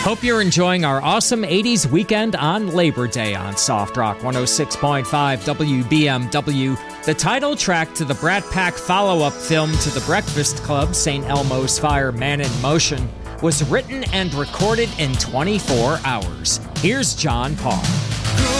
Hope you're enjoying our awesome 80s weekend on Labor Day on Soft Rock 106.5 WBMW. The title track to the Brat Pack follow-up film to The Breakfast Club, St. Elmo's Fire, Man in Motion, was written and recorded in 24 hours. Here's John Parr.